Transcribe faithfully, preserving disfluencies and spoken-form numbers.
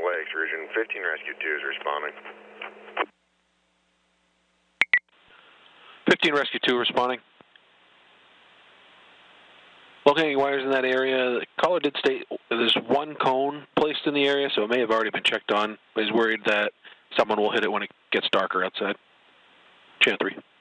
Lakes region. fifteen Rescue two is responding. fifteen Rescue two responding. Locating wires in that area, the caller did state there's one cone placed in the area, so it may have already been checked on, but he's worried that someone will hit it when it gets darker outside. Channel three.